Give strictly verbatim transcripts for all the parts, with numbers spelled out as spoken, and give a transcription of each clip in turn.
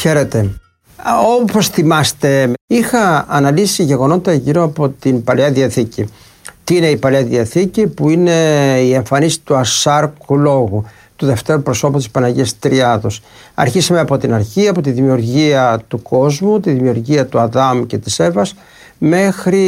Χαίρετε. Όπως θυμάστε, είχα αναλύσει γεγονότα γύρω από την Παλαιά Διαθήκη. Τι είναι η Παλαιά Διαθήκη? Που είναι η εμφανίση του ασάρκου λόγου, του δευτέρου προσώπου της Παναγίας Τριάδος. Αρχίσαμε από την αρχή, από τη δημιουργία του κόσμου, τη δημιουργία του Αδάμ και της Εύας, μέχρι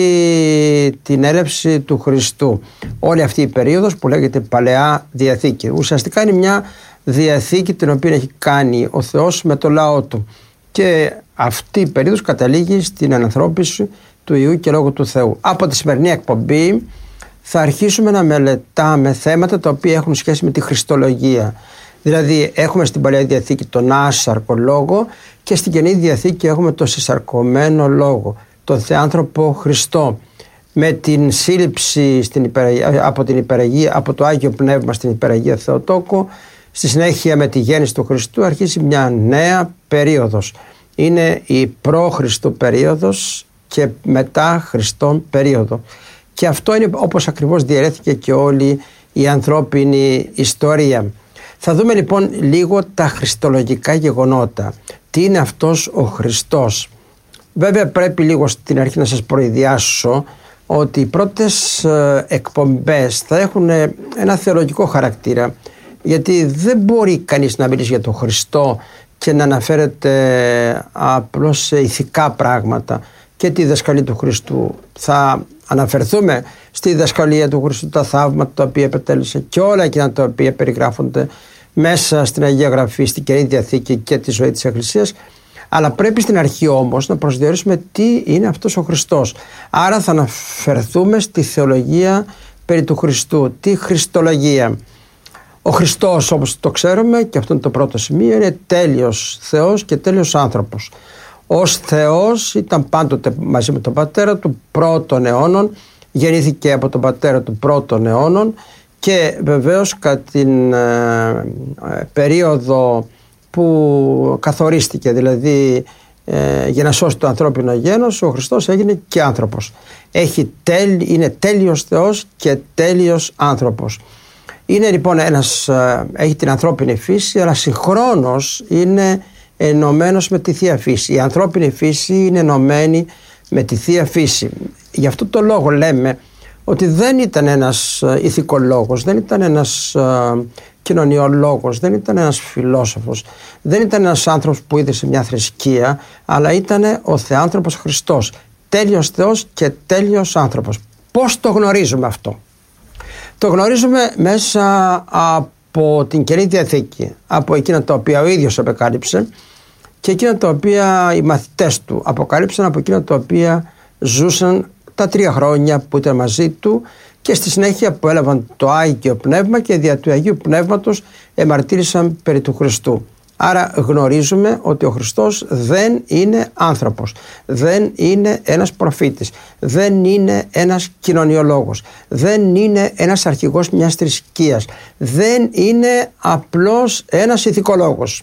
την έλευση του Χριστού. Όλη αυτή η περίοδος που λέγεται Παλαιά Διαθήκη. Ουσιαστικά είναι μια διαθήκη την οποία έχει κάνει ο Θεός με το λαό του. Και αυτή η περίοδος καταλήγει στην ανανθρώπιση του Υιού και Λόγου του Θεού. Από τη σημερινή εκπομπή θα αρχίσουμε να μελετάμε θέματα τα οποία έχουν σχέση με τη Χριστολογία. Δηλαδή έχουμε στην Παλαιά Διαθήκη τον άσαρκο λόγο και στην Καινή Διαθήκη έχουμε τον συσσαρκωμένο λόγο, τον Θεάνθρωπο Χριστό. Με την σύλληψη στην υπεραγία, από, την υπεραγία, από το Άγιο Πνεύμα στην Υπεραγία Θεοτόκο, στη συνέχεια με τη γέννηση του Χριστού αρχίσει μια νέα περίοδος. Είναι η προ-Χριστού περίοδος και μετά Χριστόν περίοδο. Και αυτό είναι όπως ακριβώς διαιρέθηκε και όλη η ανθρώπινη ιστορία. Θα δούμε λοιπόν λίγο τα χριστολογικά γεγονότα. Τι είναι αυτός ο Χριστός? Βέβαια πρέπει λίγο στην αρχή να σας προειδιάσω ότι οι πρώτες εκπομπές θα έχουν ένα θεολογικό χαρακτήρα, γιατί δεν μπορεί κανείς να μιλήσει για τον Χριστό και να αναφέρεται απλώς σε ηθικά πράγματα και τη διδασκαλία του Χριστού. Θα αναφερθούμε στη διδασκαλία του Χριστού, τα θαύματα τα οποία επετέλεσε και όλα εκείνα τα οποία περιγράφονται μέσα στην Αγία Γραφή, στην Καινή Διαθήκη και τη ζωή της Εκκλησίας. Αλλά πρέπει στην αρχή όμως να προσδιορίσουμε τι είναι αυτός ο Χριστός. Άρα θα αναφερθούμε στη θεολογία περί του Χριστού, τη Χριστολογία. Ο Χριστός, όπως το ξέρουμε, και αυτό είναι το πρώτο σημείο, είναι τέλειος Θεός και τέλειος άνθρωπος. Ως Θεός ήταν πάντοτε μαζί με τον Πατέρα του πρώτων αιώνων, γεννήθηκε από τον Πατέρα του πρώτων αιώνων και βεβαίως κατά την ε, ε, περίοδο που καθορίστηκε, δηλαδή ε, για να σώσει το ανθρώπινο γένος, ο Χριστός έγινε και άνθρωπος. Έχει τέλ, είναι τέλειος Θεός και τέλειος άνθρωπος. Είναι λοιπόν ένας, έχει την ανθρώπινη φύση, αλλά συγχρόνως είναι ενωμένος με τη Θεία Φύση. Η ανθρώπινη φύση είναι ενωμένη με τη Θεία Φύση. Γι' αυτό το λόγο λέμε ότι δεν ήταν ένας ηθικολόγος, δεν ήταν ένας κοινωνιολόγος, δεν ήταν ένας φιλόσοφος, δεν ήταν ένας άνθρωπος που είδε σε μια θρησκεία, αλλά ήταν ο Θεάνθρωπος Χριστός, τέλειος Θεός και τέλειος άνθρωπος. Πώς το γνωρίζουμε αυτό? Το γνωρίζουμε μέσα από την Καινή Διαθήκη, από εκείνα τα οποία ο ίδιος αποκάλυψε και εκείνα τα οποία οι μαθητές του αποκάλυψαν, από εκείνα τα οποία ζούσαν τα τρία χρόνια που ήταν μαζί του και στη συνέχεια που έλαβαν το Άγιο Πνεύμα και δια του Αγίου Πνεύματος εμαρτύρησαν περί του Χριστού. Άρα γνωρίζουμε ότι ο Χριστός δεν είναι άνθρωπος, δεν είναι ένας προφήτης, δεν είναι ένας κοινωνιολόγος, δεν είναι ένας αρχηγός μιας θρησκείας, δεν είναι απλώς ένας ηθικολόγος.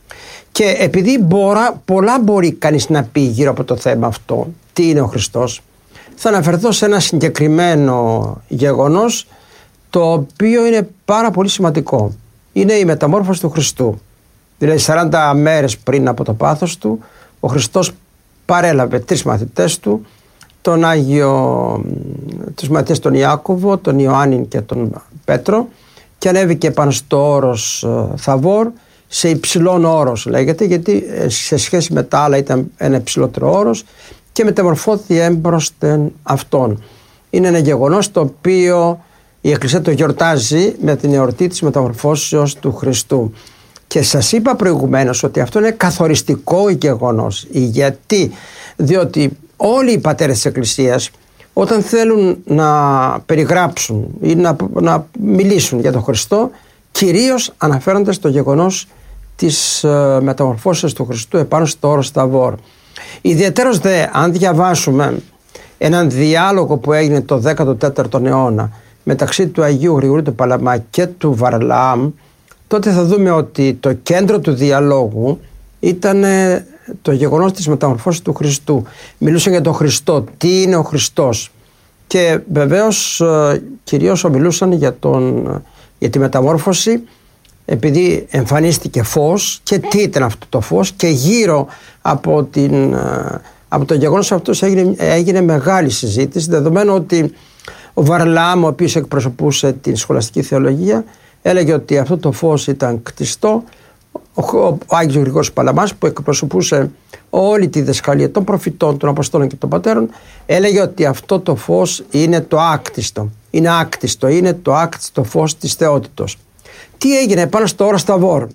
Και επειδή μπορά, πολλά μπορεί κανείς να πει γύρω από το θέμα αυτό, τι είναι ο Χριστός, θα αναφερθώ σε ένα συγκεκριμένο γεγονός το οποίο είναι πάρα πολύ σημαντικό. Είναι η μεταμόρφωση του Χριστού. Δηλαδή σαράντα μέρες πριν από το πάθος του, ο Χριστός παρέλαβε τρεις μαθητές του, τον Άγιο, τους μαθητές τον Ιάκωβο, τον Ιωάννη και τον Πέτρο, και ανέβηκε πάνω στο όρος Θαβόρ, σε υψηλόν όρος λέγεται, γιατί σε σχέση με τα άλλα ήταν ένα υψηλότερο όρος, και μεταμορφώθηκε έμπροσθεν αυτόν. Είναι ένα γεγονός το οποίο η Εκκλησία το γιορτάζει με την εορτή της μεταμορφώσεως του Χριστού. Και σας είπα προηγουμένως ότι αυτό είναι καθοριστικό γεγονός. Γιατί? Διότι όλοι οι πατέρες της Εκκλησίας, όταν θέλουν να περιγράψουν ή να, να μιλήσουν για τον Χριστό, κυρίως αναφέρονται στο γεγονός της uh, μεταμορφώσεως του Χριστού επάνω στο όρος Θαβόρ. Ιδιαίτερος δε, αν διαβάσουμε έναν διάλογο που έγινε το δέκατο τέταρτο αιώνα μεταξύ του Αγίου Γρηγορίου του Παλαμά και του Βαρλάμ, τότε θα δούμε ότι το κέντρο του διαλόγου ήταν το γεγονός της μεταμορφώσης του Χριστού. Μιλούσαν για τον Χριστό, τι είναι ο Χριστός, και βεβαίως κυρίως μιλούσαν για, τον, για τη μεταμόρφωση επειδή εμφανίστηκε φως, και τι ήταν αυτό το φως, και γύρω από, την, από το γεγονός αυτό έγινε, έγινε μεγάλη συζήτηση, δεδομένου ότι ο Βαρλάμ, ο οποίος εκπροσωπούσε την σχολαστική θεολογία, έλεγε ότι αυτό το φως ήταν κτιστό. Ο, ο, ο Άγιος Γρηγόρης Παλαμάς, που εκπροσωπούσε όλη τη διδασκαλία των προφητών, των Αποστόλων και των Πατέρων, έλεγε ότι αυτό το φως είναι το άκτιστο. Είναι άκτιστο, είναι το άκτιστο φως της θεότητος. Τι έγινε πάνω στο όρος Ταβόρ?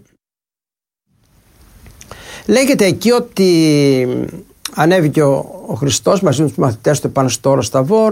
Λέγεται εκεί ότι ανέβηκε ο, ο Χριστός μαζί με τους μαθητές του πάνω στο όρος Ταβόρ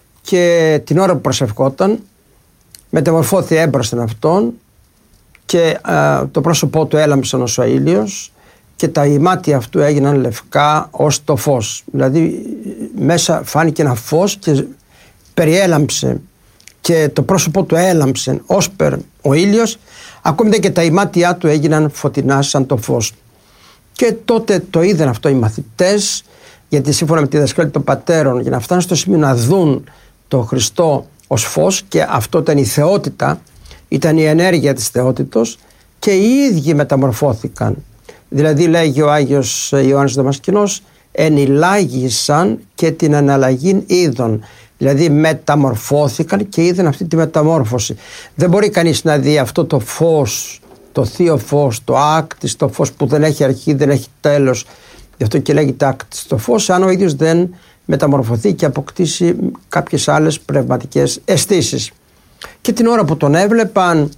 και την ώρα που προσευχόταν μεταμορφώθηκε έμπροσθεν αυτόν και α, το πρόσωπό του έλαμψαν ως ο ήλιος και τα ημάτια αυτού έγιναν λευκά ως το φως. Δηλαδή μέσα φάνηκε ένα φως και περιέλαμψε και το πρόσωπό του έλαμψε ως περ ο ήλιος, ακόμη και τα ημάτια του έγιναν φωτεινά σαν το φως. Και τότε το είδαν αυτό οι μαθητές, γιατί σύμφωνα με τη διδασκαλία των πατέρων, για να φτάνουν στο σημείο να δουν το Χριστό ως φως, και αυτό ήταν η θεότητα, ήταν η ενέργεια της θεότητος, και οι ίδιοι μεταμορφώθηκαν. Δηλαδή λέγει ο Άγιος Ιωάννης Δαμασκηνός, ενηλάγησαν και την αναλλαγή είδων. Δηλαδή μεταμορφώθηκαν και είδαν αυτή τη μεταμόρφωση. Δεν μπορεί κανείς να δει αυτό το φως, το θείο φως, το άκτιστο φως που δεν έχει αρχή, δεν έχει τέλος, γι' αυτό και λέγεται άκτιστο φως, αν ο ίδιος δεν μεταμορφωθεί και αποκτήσει κάποιες άλλες πνευματικές αισθήσεις. Και την ώρα που τον έβλεπαν,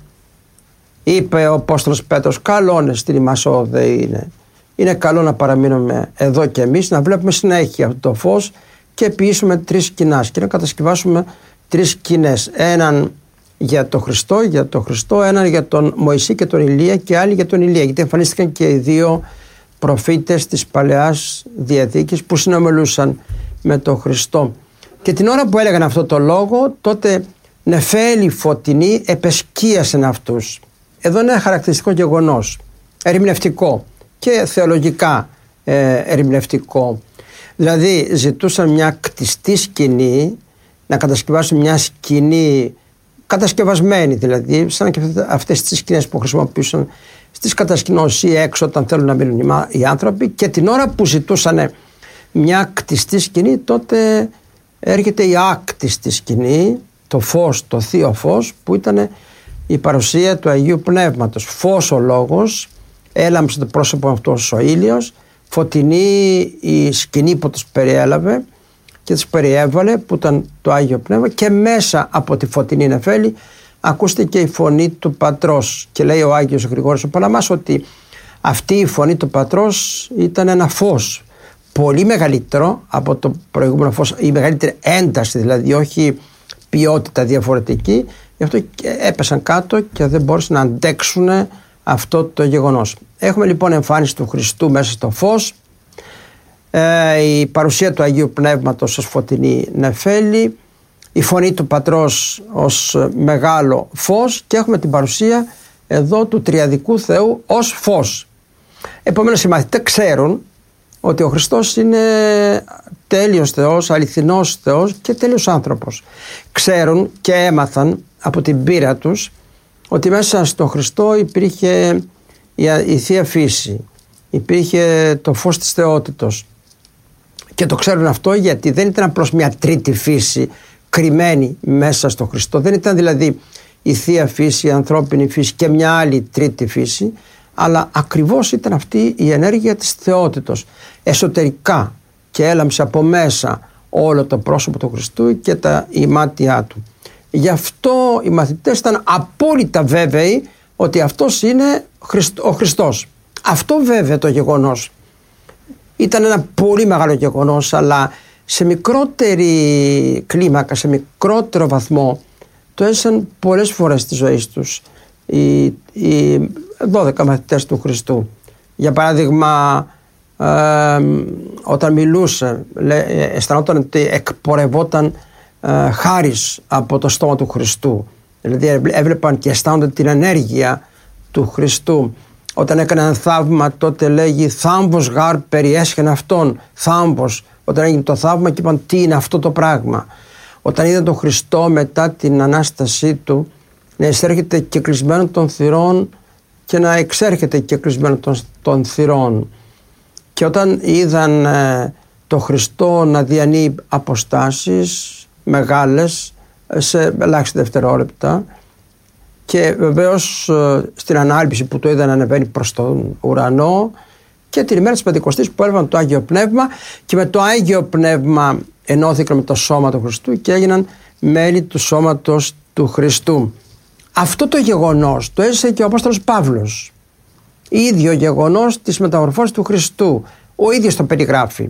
είπε ο Απόστολος Πέτρος, καλό στην ημάς όδε είναι. Είναι καλό να παραμείνουμε εδώ και εμείς, να βλέπουμε συνέχεια αυτό το φως και ποιήσουμε τρεις σκηνάς και να κατασκευάσουμε τρεις σκηνές. Έναν για τον Χριστό, για τον Χριστό, έναν για τον Μωυσή και τον Ηλία και άλλη για τον Ηλία, γιατί εμφανίστηκαν και οι δύο προφήτες της Παλαιάς Διαθήκης που συνομιλούσαν με τον Χριστό. Και την ώρα που έλεγαν αυτό το λόγο, τότε νεφέλη φωτεινή επεσκίασαν αυτούς. Εδώ είναι ένα χαρακτηριστικό γεγονός, ερμηνευτικό και θεολογικά ε, ερμηνευτικό. Δηλαδή ζητούσαν μια κτιστή σκηνή, να κατασκευάσουν μια σκηνή κατασκευασμένη, δηλαδή σαν και αυτές τις σκηνές που χρησιμοποιούσαν στις κατασκηνώσεις ή έξω όταν θέλουν να μείνουν οι άνθρωποι, και την ώρα που ζητούσαν μια κτιστή σκηνή, τότε έρχεται η άκτιστη σκηνή, το φως, το θείο φως, που ήταν η παρουσία του Αγίου Πνεύματος. Φως ο λόγος, έλαμψε το πρόσωπο αυτός ο ήλιος, φωτεινή η σκηνή που τους περιέλαβε και τους περιέβαλε, που ήταν το Άγιο Πνεύμα, και μέσα από τη φωτεινή νεφέλη ακούστηκε η φωνή του Πατρός. Και λέει ο Άγιος Γρηγόρης ο Παλαμάς ότι αυτή η φωνή του Πατρός ήταν ένα φως πολύ μεγαλύτερο από το προηγούμενο φως, η μεγαλύτερη ένταση, δηλαδή όχι ποιότητα διαφορετική. Γι' αυτό έπεσαν κάτω και δεν μπόρεσαν να αντέξουν αυτό το γεγονός. Έχουμε λοιπόν εμφάνιση του Χριστού μέσα στο φως, ε, η παρουσία του Αγίου Πνεύματος ως φωτεινή νεφέλη, η φωνή του Πατρός ως μεγάλο φως, και έχουμε την παρουσία εδώ του Τριαδικού Θεού ως φως. Επομένως οι μαθητές ξέρουν ότι ο Χριστός είναι τέλειος Θεός, αληθινός Θεός και τέλειος άνθρωπος. Ξέρουν και έμαθαν από την πείρα τους ότι μέσα στον Χριστό υπήρχε η, η Θεία Φύση, υπήρχε το φως της θεότητος, και το ξέρουν αυτό γιατί δεν ήταν απλώς μια τρίτη φύση κρυμμένη μέσα στον Χριστό, δεν ήταν δηλαδή η Θεία Φύση, η ανθρώπινη φύση και μια άλλη τρίτη φύση, αλλά ακριβώς ήταν αυτή η ενέργεια της θεότητος εσωτερικά, και έλαμψε από μέσα όλο το πρόσωπο του Χριστού και τα ημάτια του. Γι' αυτό οι μαθητές ήταν απόλυτα βέβαιοι ότι αυτός είναι ο Χριστός. Αυτό βέβαια το γεγονός ήταν ένα πολύ μεγάλο γεγονός, αλλά σε μικρότερη κλίμακα, σε μικρότερο βαθμό το έζησαν πολλές φορές στη ζωή τους οι, οι δώδεκα μαθητές του Χριστού. Για παράδειγμα, ε, όταν μιλούσε, λέ, αισθανόταν ότι εκπορευόταν ε, χάρις από το στόμα του Χριστού. Δηλαδή έβλεπαν και αισθάνονται την ενέργεια του Χριστού. Όταν έκανε ένα θαύμα, τότε λέγει θάμβος γάρ περιέσχεν αυτόν. Θάμβος. Όταν έγινε το θαύμα και είπαν τι είναι αυτό το πράγμα. Όταν είδαν τον Χριστό μετά την Ανάστασή του να εισέρχεται και κλεισμένο των θυρών και να εξέρχεται και κλεισμένο των, των θυρών. Και όταν είδαν ε, το Χριστό να διανύει αποστάσεις μεγάλες σε ελάχιστα δευτερόλεπτα, και βεβαίως ε, στην ανάληψη που το είδαν να ανεβαίνει προς τον ουρανό, και την ημέρα της Πεντηκοστής που έλαβαν το Άγιο Πνεύμα, και με το Άγιο Πνεύμα ενώθηκαν με το σώμα του Χριστού και έγιναν μέλη του σώματος του Χριστού. Αυτό το γεγονός το έζησε και ο Απόστολος Παύλος. Ίδιο γεγονός της μεταμορφώσης του Χριστού. Ο ίδιος το περιγράφει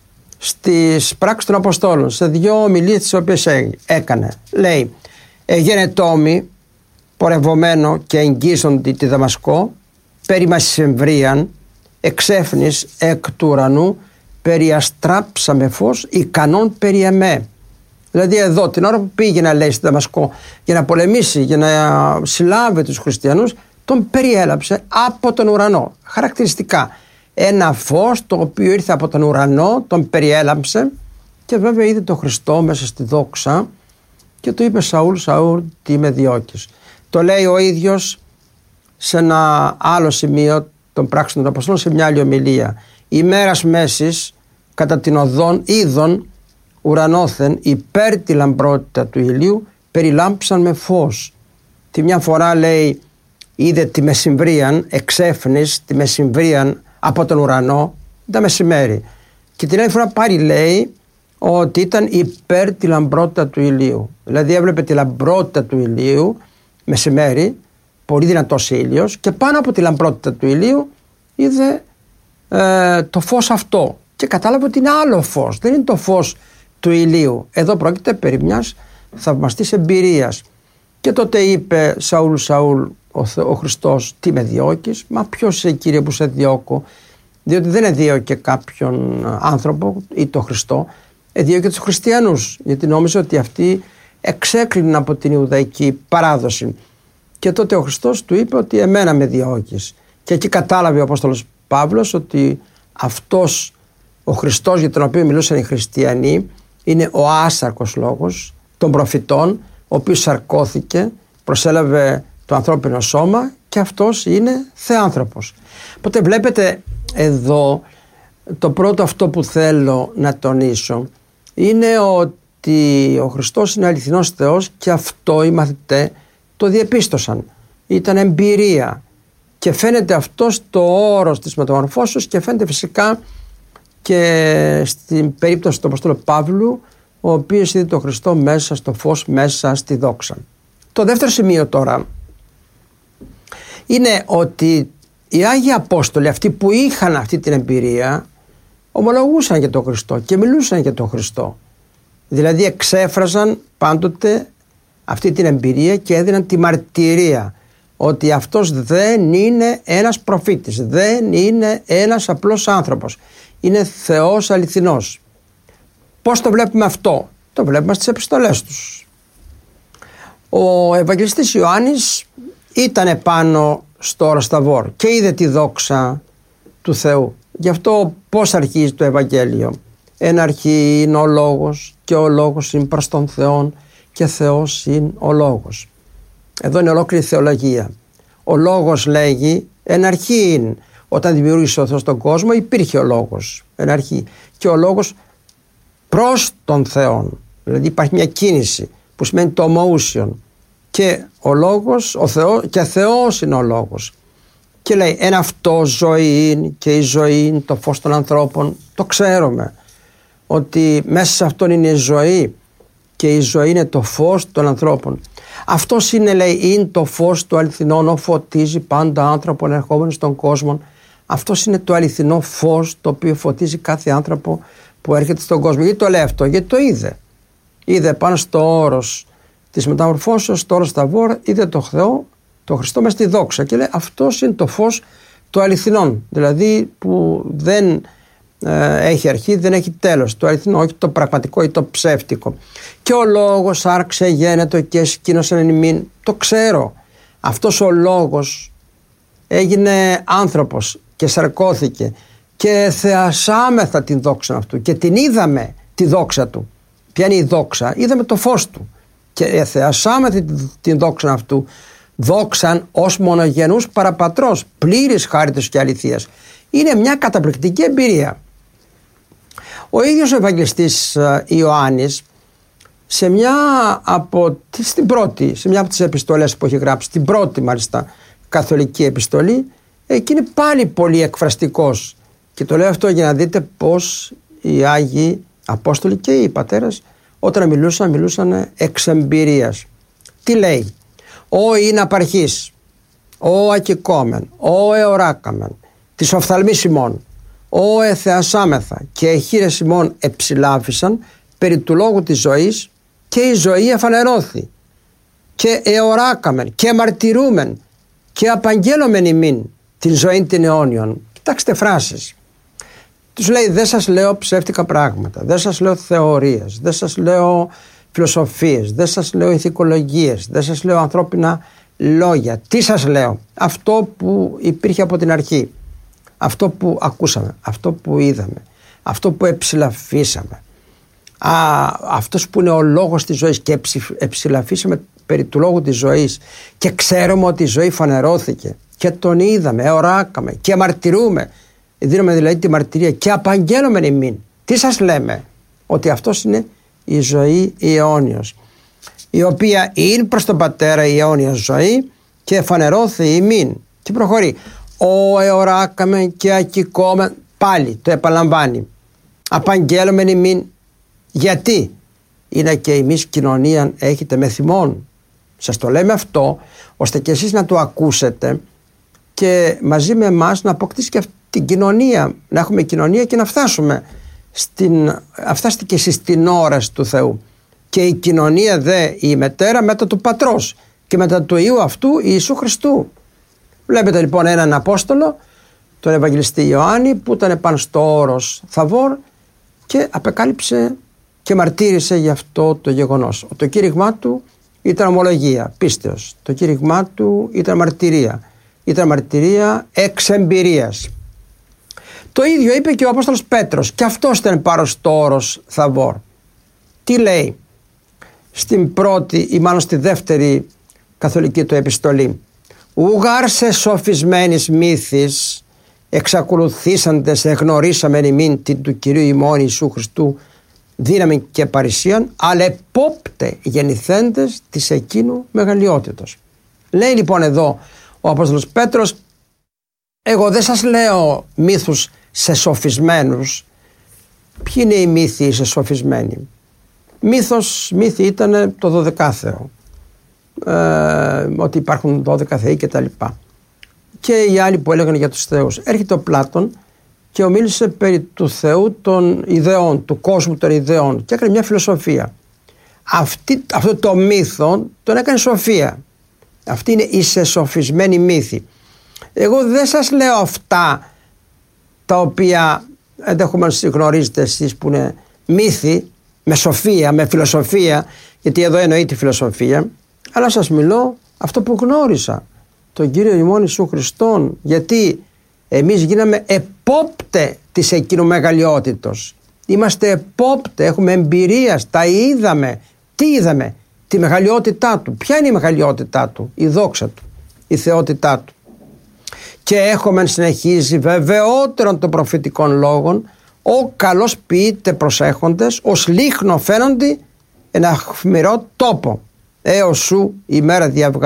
στις πράξεις των Αποστόλων, σε δύο ομιλίες τις οποίες έκανε. Λέει: «Εγένετόμοι πορευομένο και εγγύσοντι τη Δαμασκό, περί μασιμβρίαν, εξέφνης εκ του ουρανού, περιαστράψαμε φως ικανόν περί εμέ». Δηλαδή εδώ την ώρα που πήγε, λέει, στη Δαμασκό για να πολεμήσει, για να συλλάβει τους χριστιανούς, τον περιέλαψε από τον ουρανό. Χαρακτηριστικά ένα φως το οποίο ήρθε από τον ουρανό, τον περιέλαψε, και βέβαια είδε τον Χριστό μέσα στη δόξα και του είπε: «Σαούλ, Σαούλ, τι με διώκεις». Το λέει ο ίδιος σε ένα άλλο σημείο των πράξεων των Αποστόλων, σε μια άλλη ομιλία. «Ημέρας μέσης κατά την οδόν είδων ουρανόθεν υπέρ τη λαμπρότητα του ηλίου περιλάμψαν με φως». Τη μια φορά, λέει, είδε τη μεσημβρίαν, εξέφνης τη μεσημβρίαν από τον ουρανό, ήταν μεσημέρι. Και την άλλη φορά πάλι λέει ότι ήταν υπέρ τη λαμπρότητα του ηλίου. Δηλαδή έβλεπε τη λαμπρότητα του ηλίου μεσημέρι, πολύ δυνατός ήλιος, και πάνω από τη λαμπρότητα του ηλίου είδε ε, το φως αυτό και κατάλαβε ότι είναι άλλο φως, δεν είναι το φως του ηλίου. Εδώ πρόκειται περί μιας θαυμαστής εμπειρίας. Και τότε είπε: «Σαούλ, Σαούλ, ο, ο Χριστός, τι με διώκεις?» «Μα ποιος είσαι, Κύριε, που σε διώκω?» Διότι δεν εδίωκε κάποιον άνθρωπο ή το Χριστό, εδίωκε τους χριστιανούς, γιατί νόμιζε ότι αυτοί εξέκλειναν από την Ιουδαϊκή παράδοση. Και τότε ο Χριστός του είπε ότι εμένα με διώκεις. Και εκεί κατάλαβε ο Απόστολος Παύλος ότι αυτός ο Χριστός για τον οποίο μιλούσαν οι χριστιανοί είναι ο άσαρκος λόγος των προφητών, ο οποίος σαρκώθηκε, προσέλαβε το ανθρώπινο σώμα, και αυτός είναι θεάνθρωπος. Οπότε βλέπετε εδώ, το πρώτο αυτό που θέλω να τονίσω είναι ότι ο Χριστός είναι αληθινός Θεός, και αυτό οι μαθητές το διεπίστωσαν. Ήταν εμπειρία, και φαίνεται αυτό στο όρος της μεταμορφώσεως, και φαίνεται φυσικά και στην περίπτωση του Αποστόλου Παύλου, ο οποίος είδε τον Χριστό μέσα στο φως, μέσα στη δόξα. Το δεύτερο σημείο τώρα είναι ότι οι Άγιοι Απόστολοι, αυτοί που είχαν αυτή την εμπειρία, ομολογούσαν για τον Χριστό και μιλούσαν για τον Χριστό. Δηλαδή εξέφραζαν πάντοτε αυτή την εμπειρία και έδιναν τη μαρτυρία ότι αυτός δεν είναι ένας προφήτης, δεν είναι ένας απλός άνθρωπος, είναι Θεός αληθινός. Πώς το βλέπουμε αυτό? Το βλέπουμε στις επιστολές τους. Ο Ευαγγελιστής Ιωάννης ήταν επάνω στο όρος Ταβόρ και είδε τη δόξα του Θεού. Γι' αυτό πώς αρχίζει το Ευαγγέλιο? Εν αρχή είναι ο Λόγος, και ο Λόγος είναι προς τον Θεόν, και Θεός είναι ο Λόγος. Εδώ είναι ολόκληρη θεολογία. Ο Λόγος λέγει εν αρχή είναι. Όταν δημιούργησε ο Θεός τον κόσμο υπήρχε ο Λόγος εν αρχή, και ο Λόγος προς τον Θεόν. Δηλαδή υπάρχει μια κίνηση που σημαίνει το ομοούσιον, και ο Λόγος, ο Θεός, και Θεός είναι ο Λόγος. Και λέει εν αυτό ζωή είναι, και η ζωή είναι το φως των ανθρώπων. Το ξέρουμε ότι μέσα σε αυτόν είναι η ζωή, και η ζωή είναι το φως των ανθρώπων. Αυτός είναι, λέει, είναι το φως του αληθινό, φωτίζει πάντα άνθρωπον ερχόμενο στον κόσμο. Αυτός είναι το αληθινό φως το οποίο φωτίζει κάθε άνθρωπο που έρχεται στον κόσμο. Γιατί το λέει αυτό? Γιατί το είδε. Είδε πάνω στο όρος της μεταμορφώσεως, στο όρος Ταβόρ, είδε το Θεό, το Χριστό μες στη δόξα, και λέει αυτός είναι το φως του αληθινών, δηλαδή που δεν ε, έχει αρχή, δεν έχει τέλος, το αληθινό, όχι το πραγματικό ή το ψεύτικο. Και ο Λόγος άρξε γένετο και σκήνωσαν εν ημίν. Το ξέρω. Αυτός ο Λόγος έγινε άνθρωπος και σαρκώθηκε, και θεασάμεθα την δόξα αυτού, και την είδαμε τη δόξα του. Ποια είναι η δόξα? Είδαμε το φως του και θεασάμεθα την δόξα αυτού, δόξαν ως μονογενούς παραπατρός, πλήρης χάριτος και αληθείας. Είναι μια καταπληκτική εμπειρία. Ο ίδιος ο Ευαγγελιστής Ιωάννης, σε μια από στην πρώτη, σε μια από τις επιστολές που έχει γράψει, την πρώτη μάλιστα καθολική επιστολή, εκεί είναι πάλι πολύ εκφραστικός. Και το λέω αυτό για να δείτε πως οι Άγιοι Απόστολοι και οι πατέρες όταν μιλούσαν, μιλούσαν εξ εμπειρίας. Τι λέει? «Ω είναι απαρχής, ω ακικόμεν, ω εωράκαμεν, της οφθαλμής ημών, ω εθεασάμεθα και εχείρες ημών εψηλάφισαν περί του λόγου της ζωής και η ζωή εφανερώθη και εωράκαμεν και μαρτυρούμεν και απαγγέλωμεν ημίν την ζωή την αιώνιον». Κοιτάξτε φράσεις. Τους λέει, δεν σας λέω ψεύτικα πράγματα, δεν σας λέω θεωρίες, δεν σας λέω φιλοσοφίες, δεν σας λέω ηθικολογίες, δεν σας λέω ανθρώπινα λόγια. Τι σας λέω? Αυτό που υπήρχε από την αρχή, αυτό που ακούσαμε, αυτό που είδαμε, αυτό που εψηλαφίσαμε, Α, αυτός που είναι ο λόγος της ζωής και εψηλαφίσαμε περί του λόγου της ζωής και ξέρουμε ότι η ζωή φανερώθηκε και τον είδαμε, εωράκαμε και μαρτυρούμε. Δίνουμε δηλαδή τη μαρτυρία και απαγγέλωμεν ημίν. Τι σας λέμε? Ότι αυτός είναι η ζωή η αιώνιος, η οποία είναι προς τον Πατέρα η αιώνια ζωή και εφανερώθη ημίν. Και προχωρεί. Ο εωράκαμε και ακικόμεν, πάλι το επαναλαμβάνει. Απαγγέλωμεν ημίν. Γιατί? Είναι και εμείς κοινωνία έχετε με θυμών. Σας το λέμε αυτό ώστε και εσείς να το ακούσετε και μαζί με εμάς να αποκτήσει και αυτή την κοινωνία, να έχουμε κοινωνία και να φτάσουμε στην, φτάσετε και εσείς στην όραση του Θεού. Και η κοινωνία δε η μετέρα μετά του Πατρός και μετά του Υιού αυτού Ιησού Χριστού. Βλέπετε λοιπόν έναν Απόστολο, τον Ευαγγελιστή Ιωάννη, που ήταν πάνω στο όρος Θαβόρ και απεκάλυψε και μαρτύρησε για αυτό το γεγονός. Το κήρυγμά του ήταν ομολογία, πίστεως. Το κήρυγμά του ήταν μαρτυρία. Ήταν μαρτυρία εξ εμπειρίας. Το ίδιο είπε και ο Απόστολος Πέτρος, και αυτός ήταν πάνω στο όρος Θαβόρ. Τι λέει στην πρώτη ή μάλλον στη δεύτερη καθολική του επιστολή? «Ουγάρ σε σοφισμένης μύθης εξακολουθήσαντες εγνωρίσαμεν ημίν την του Κυρίου ημών Ιησού Χριστού δύναμη και παρησίαν, αλλά επόπτε γεννηθέντες της εκείνου μεγαλειότητος». Λέει λοιπόν εδώ ο Απόστολος Πέτρος, εγώ δεν σας λέω μύθους σε σοφισμένους. Ποιοι είναι οι μύθοι σε σοφισμένοι? Μύθος, μύθοι ήταν το δωδεκάθεο, ε, ότι υπάρχουν δώδεκα θεοί και τα λοιπά. Και οι άλλοι που έλεγαν για τους θεούς. Έρχεται ο Πλάτων και ομίλησε περί του Θεού των ιδεών, του κόσμου των ιδεών και έκανε μια φιλοσοφία. Αυτή, αυτό το μύθο τον έκανε σοφία. Αυτή είναι η σεσοφισμένη μύθη. Εγώ δεν σας λέω αυτά τα οποία ενδεχομένως γνωρίζετε εσείς που είναι μύθοι με σοφία, με φιλοσοφία, γιατί εδώ εννοεί τη φιλοσοφία, αλλά σας μιλώ αυτό που γνώρισα, τον Κύριο ημών Ιησού Χριστόν, γιατί εμείς γίναμε επόπτε της εκείνου μεγαλειότητος. Είμαστε επόπτε, έχουμε εμπειρία, τα είδαμε. Τι είδαμε? Τη μεγαλειότητά του. Ποια είναι η μεγαλειότητά του? Η δόξα του, η θεότητά του. Και έχουμε, συνεχίζει, βεβαιότερον των προφητικών λόγων, ο καλός ποιείται προσέχοντες, ως λίχνο φαίνοντι ένα χμηρό τόπο, έως σου η μέρα διαυγά